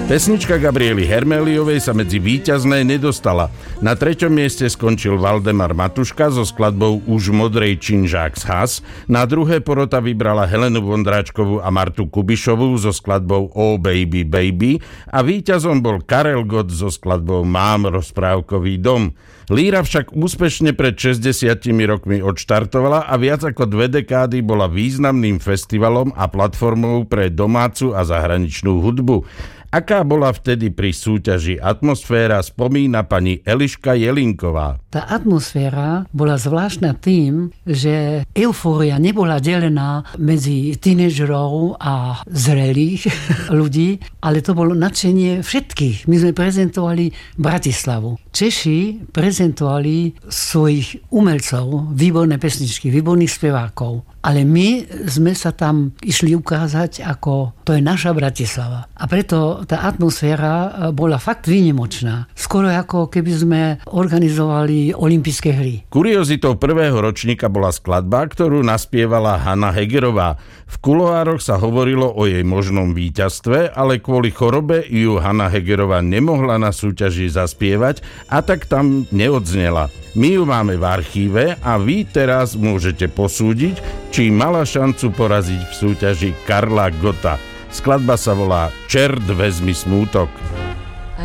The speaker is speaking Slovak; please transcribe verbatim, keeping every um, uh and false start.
Pesnička Gabriely Hermeliovej sa medzi víťazné nedostala. Na treťom mieste skončil Valdemar Matuška so skladbou Už modrej činžák zhas. Na druhé porota vybrala Helenu Vondráčkovú a Martu Kubišovú so skladbou Oh Baby Baby a víťazom bol Karel Gott so skladbou Mám rozprávkový dom. Líra však úspešne pred šesťdesiatimi rokmi odštartovala a viac ako dve dekády bola významným festivalom a platformou pre domácu a zahraničnú hudbu. Aká bola vtedy pri súťaži atmosféra, spomína pani Eliška Jelinková. Tá atmosféra bola zvláštna tým, že eufória nebola delená medzi tínedžerov a zrelých ľudí, ale to bolo nadšenie všetkých. My sme prezentovali Bratislavu. Češi prezentovali svojich umelcov, výborné pesničky, výborných spevákov. Ale my sme sa tam išli ukázať, ako to je naša Bratislava. A preto tá atmosféra bola fakt výnimočná. Skoro ako keby sme organizovali olympijské hry. Kuriozitou prvého ročníka bola skladba, ktorú naspievala Hanna Hegerová. V kuloároch sa hovorilo o jej možnom víťazstve, ale kvôli chorobe ju Hanna Hegerová nemohla na súťaži zaspievať a tak tam neodznela. My ju máme v archíve a vy teraz môžete posúdiť, či mala šancu poraziť v súťaži Karla Gotta. Skladba sa volá Čert vezmi smútok.